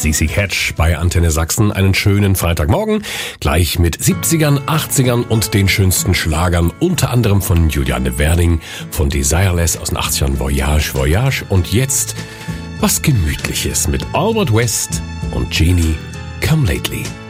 CC Catch bei Antenne Sachsen. Einen schönen Freitagmorgen, gleich mit 70ern, 80ern und den schönsten Schlagern, unter anderem von Juliane Werding, von Desireless aus den 80ern, Voyage, Voyage und jetzt was Gemütliches mit Albert West und Genie, Come Lately.